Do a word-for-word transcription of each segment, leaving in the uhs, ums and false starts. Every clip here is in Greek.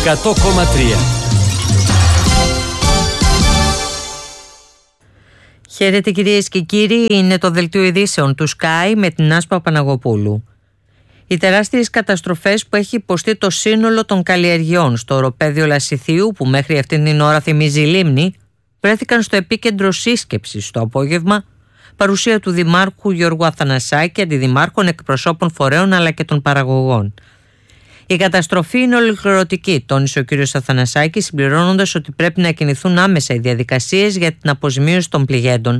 εκατό κόμμα τρία. Χαίρετε κυρίες και κύριοι, είναι το δελτίο ειδήσεων του Sky με την Άσπα Παναγοπούλου. Οι τεράστιες καταστροφές που έχει υποστεί το σύνολο των καλλιεργειών στο οροπέδιο Λασιθίου, που μέχρι αυτήν την ώρα θυμίζει λίμνη, βρέθηκαν στο επίκεντρο σύσκεψης το απόγευμα, παρουσία του Δημάρχου Γιώργου Αθανασάκη, αντιδημάρχων, εκπροσώπων φορέων αλλά και των παραγωγών. Η καταστροφή είναι ολοκληρωτική, τόνισε ο κ. Αθανασάκης, συμπληρώνοντας ότι πρέπει να κινηθούν άμεσα οι διαδικασίες για την αποζημίωση των πληγέντων.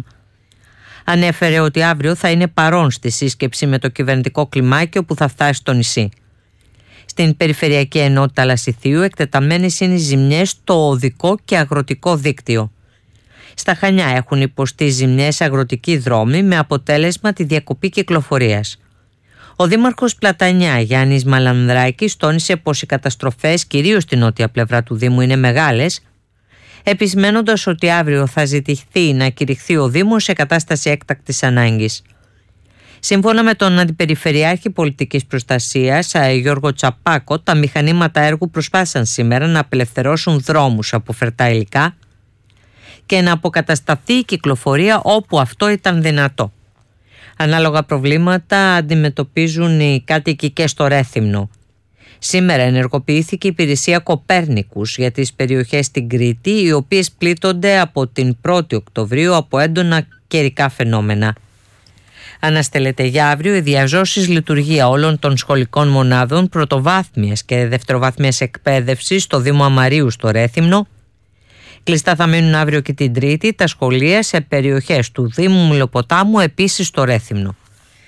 Ανέφερε ότι αύριο θα είναι παρόν στη σύσκεψη με το κυβερνητικό κλιμάκιο που θα φτάσει στο νησί. Στην Περιφερειακή Ενότητα Λασιθίου εκτεταμένες είναι οι ζημιές στο οδικό και αγροτικό δίκτυο. Στα Χανιά έχουν υποστεί ζημιές αγροτικοί δρόμοι με αποτέλεσμα τη διακοπή κυκλοφορίας. Ο Δήμαρχος Πλατανιά Γιάννης Μαλανδράκης τόνισε πως οι καταστροφές κυρίως στην νότια πλευρά του Δήμου είναι μεγάλες, επισμένοντας ότι αύριο θα ζητηθεί να κηρυχθεί ο Δήμος σε κατάσταση έκτακτης ανάγκης. Σύμφωνα με τον Αντιπεριφερειάρχη Πολιτικής Προστασίας Γιώργο Τσαπάκο, τα μηχανήματα έργου προσπάθησαν σήμερα να απελευθερώσουν δρόμους από φερτά υλικά και να αποκατασταθεί η κυκλοφορία όπου αυτό ήταν δυνατό. Ανάλογα προβλήματα αντιμετωπίζουν οι κάτοικοι και στο Ρέθυμνο. Σήμερα ενεργοποιήθηκε η υπηρεσία Κοπέρνικους για τις περιοχές στην Κρήτη, οι οποίες πλήττονται από την πρώτη Οκτωβρίου από έντονα καιρικά φαινόμενα. Αναστέλλεται για αύριο η διαζώσης λειτουργία όλων των σχολικών μονάδων πρωτοβάθμιας και δευτεροβάθμιας εκπαίδευσης στο Δήμο Αμαρίου στο Ρέθυμνο. Κλειστά θα μείνουν αύριο και την Τρίτη τα σχολεία σε περιοχές του Δήμου Μιλοποτάμου, επίσης στο Ρέθυμνο.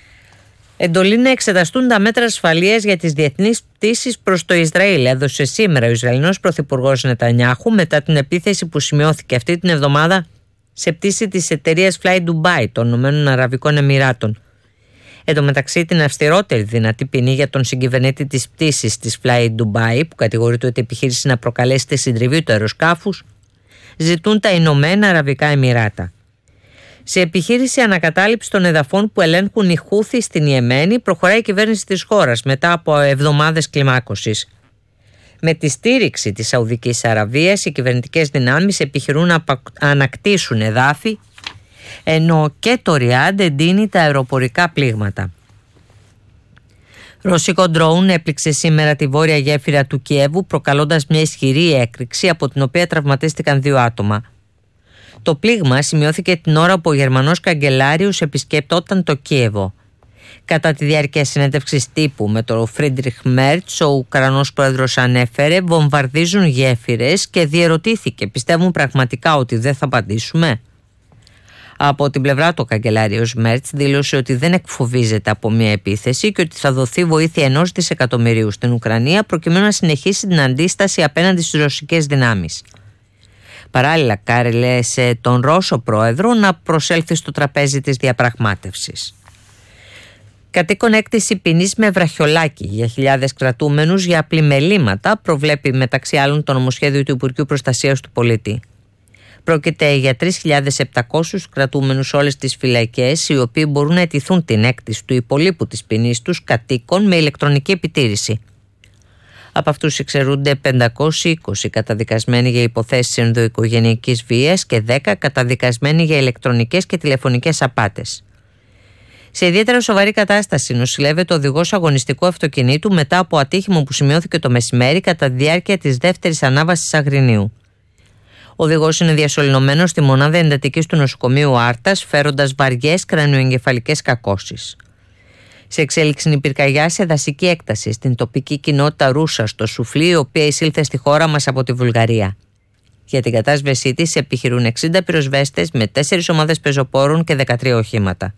Εντολή να εξεταστούν τα μέτρα ασφαλείας για τις διεθνείς πτήσεις προς το Ισραήλ έδωσε σήμερα ο Ισραηλινός Πρωθυπουργός Νετανιάχου μετά την επίθεση που σημειώθηκε αυτή την εβδομάδα σε πτήση της εταιρείας Fly Dubai των Ηνωμένων Αραβικών Εμιράτων. Εν τω μεταξύ, την αυστηρότερη δυνατή ποινή για τον συγκυβερνήτη της πτήσης της Fly Dubai, που κατηγορείται ότι επιχείρησε να προκαλέσει τη συντριβή του αεροσκάφους, ζητούν τα Ηνωμένα Αραβικά Εμιράτα. Σε επιχείρηση ανακατάληψη των εδαφών που ελέγχουν οι Χούθοι στην Ιεμένη, προχωράει η κυβέρνηση της χώρας μετά από εβδομάδες κλιμάκωσης. Με τη στήριξη της Σαουδικής Αραβίας, οι κυβερνητικές δυνάμεις επιχειρούν να ανακτήσουν εδάφη, ενώ και το Ριάντ εντείνει τα αεροπορικά πλήγματα. Ρωσικό ντρόουν έπληξε σήμερα τη βόρεια γέφυρα του Κιέβου, προκαλώντας μια ισχυρή έκρηξη από την οποία τραυματίστηκαν δύο άτομα. Το πλήγμα σημειώθηκε την ώρα που ο Γερμανός καγκελάριος επισκεπτόταν το Κίεβο. Κατά τη διάρκεια συνέντευξης τύπου με τον Φρίντριχ Μέρτς, ο Ουκρανός πρόεδρος ανέφερε: «Βομβαρδίζουν γέφυρες» και διερωτήθηκε: «Πιστεύουν πραγματικά ότι δεν θα απαντήσουμε?» Από την πλευρά του, ο καγκελάριος Μέρτς δήλωσε ότι δεν εκφοβίζεται από μια επίθεση και ότι θα δοθεί βοήθεια ενός δισεκατομμυρίου στην Ουκρανία προκειμένου να συνεχίσει την αντίσταση απέναντι στις ρωσικές δυνάμεις. Παράλληλα, κάλεσε τον Ρώσο πρόεδρο να προσέλθει στο τραπέζι της διαπραγμάτευσης. Κατοίκον έκτηση ποινής με βραχιολάκι για χιλιάδες κρατούμενους για πλημελήματα προβλέπει μεταξύ άλλων το νομοσχέδιο του Υπουργείου Προστασίας του Πολίτη. Πρόκειται για τρεις χιλιάδες επτακόσιους κρατούμενους όλες τις φυλακές, οι οποίοι μπορούν να αιτηθούν την έκτηση του υπολείπου της ποινής τους κατοίκων με ηλεκτρονική επιτήρηση. Από αυτούς εξαιρούνται πεντακόσιοι είκοσι καταδικασμένοι για υποθέσεις ενδοοικογενειακής βίας και δέκα καταδικασμένοι για ηλεκτρονικές και τηλεφωνικές απάτες. Σε ιδιαίτερα σοβαρή κατάσταση νοσηλεύεται ο οδηγός αγωνιστικού αυτοκινήτου μετά από ατύχημα που σημειώθηκε το μεσημέρι κατά τη διάρκεια της δεύτερης ανάβασης Αγρινίου. Ο οδηγός είναι διασωληνωμένος στη μονάδα εντατικής του νοσοκομείου Άρτας, φέροντας βαριές κρανιοεγκεφαλικές κακώσεις. Σε εξέλιξη είναι η πυρκαγιά σε δασική έκταση στην τοπική κοινότητα Ρούσα στο Σουφλί, η οποία εισήλθε στη χώρα μας από τη Βουλγαρία. Για την κατάσβεσή της επιχειρούν εξήντα πυροσβέστες με τέσσερις ομάδες πεζοπόρων και δεκατρία οχήματα.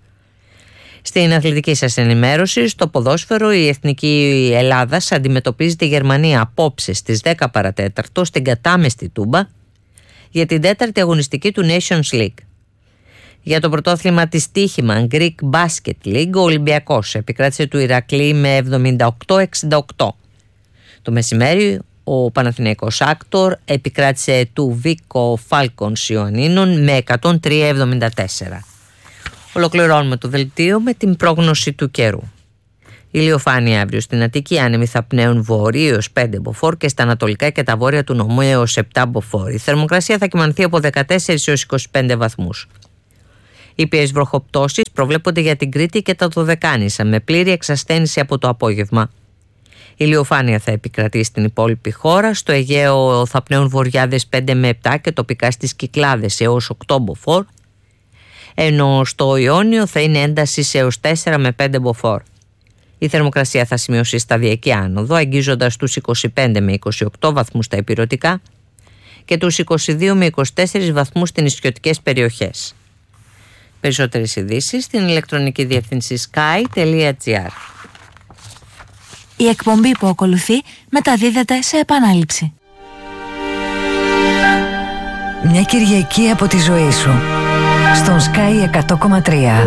Στην αθλητική σας ενημέρωση, στο ποδόσφαιρο, η Εθνική Ελλάδας αντιμετωπίζει τη Γερμανία απόψε στις δέκα παρατέταρτο στην κατάμεστη Τούμπα για την τέταρτη αγωνιστική του Nations League. Για το πρωτόθλημα της στοίχημα Greek Basket League, ο Ολυμπιακός επικράτησε του Ηρακλή με εβδομήντα οκτώ εξήντα οκτώ. Το μεσημέρι, ο Παναθηναϊκός Άκτορ επικράτησε του Βίκο Φάλκονς Ιωαννίνων με εκατόν τρία εβδομήντα τέσσερα. Ολοκληρώνουμε το δελτίο με την πρόγνωση του καιρού. Ηλιοφάνεια αύριο στην Αττική, άνεμοι θα πνέουν βορείο έως πέντε μποφόρ και στα ανατολικά και τα βόρεια του νομού έως επτά μποφόρ. Η θερμοκρασία θα κυμανθεί από δεκατέσσερις έως είκοσι πέντε βαθμούς. Ήπιες βροχοπτώσεις προβλέπονται για την Κρήτη και τα Δωδεκάνησα με πλήρη εξασθένιση από το απόγευμα. Ηλιοφάνεια θα επικρατεί στην υπόλοιπη χώρα. Στο Αιγαίο θα πνέουν βοριάδες πέντε με επτά και τοπικά στις Κυκλάδες έως οκτώ μποφόρ, ενώ στο Ιόνιο θα είναι ένταση έως τέσσερα με πέντε μποφόρ. Η θερμοκρασία θα σημειώσει σταδιακή άνοδο, αγγίζοντας τους είκοσι πέντε με είκοσι οκτώ βαθμούς στα ηπειρωτικά και τους είκοσι δύο με είκοσι τέσσερα βαθμούς στις νησιωτικές περιοχές. Περισσότερες ειδήσεις στην ηλεκτρονική διεύθυνση sky τελεία gr. Η εκπομπή που ακολουθεί μεταδίδεται σε επανάληψη. Μια Κυριακή από τη ζωή σου στον Sky εκατό κόμμα τρία.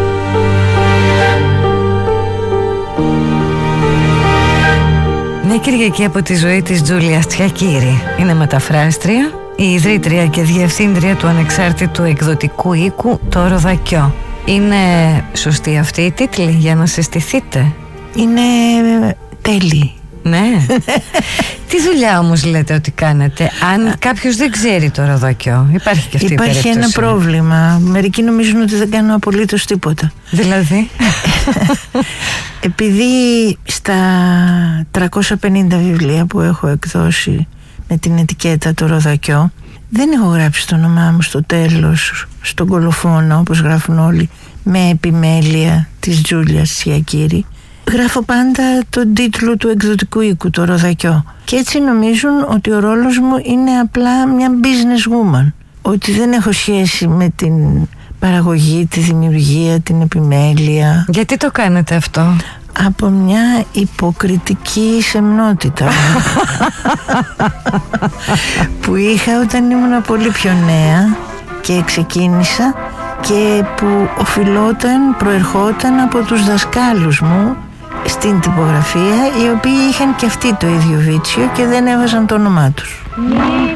Μια Κυριακή από τη ζωή της Τζούλια Τσιακίρη. Είναι μεταφράστρια, η ιδρύτρια και διευθύντρια του ανεξάρτητου εκδοτικού οίκου Το Ροδακιό. Είναι σωστή αυτή η τίτλη για να συστηθείτε? Είναι τέλειη. Ναι. Τι δουλειά όμως λέτε ότι κάνετε, αν κάποιος δεν ξέρει το Ροδακιό? Υπάρχει και αυτή Υπάρχει η περίπτωση. ένα πρόβλημα. Μερικοί νομίζουν ότι δεν κάνω απολύτως τίποτα. Δηλαδή? Επειδή στα τριακόσια πενήντα βιβλία που έχω εκδώσει με την ετικέτα Το Ροδακιό, δεν έχω γράψει το όνομά μου στο τέλος, στον κολοφόνο όπως γράφουν όλοι, με επιμέλεια της Τζούλιας Τσιακίρη. Γράφω πάντα τον τίτλο του εκδοτικού οίκου, Το Ροδακιό. Και έτσι νομίζουν ότι ο ρόλος μου είναι απλά μια business woman. Ότι δεν έχω σχέση με την παραγωγή, τη δημιουργία, την επιμέλεια. Γιατί το κάνετε αυτό? Από μια υποκριτική σεμνότητα που είχα όταν ήμουν πολύ πιο νέα και ξεκίνησα, και που οφειλόταν, προερχόταν από τους δασκάλους μου στην τυπογραφία, οι οποίοι είχαν και αυτοί το ίδιο βίτσιο και δεν έβαζαν το όνομά τους.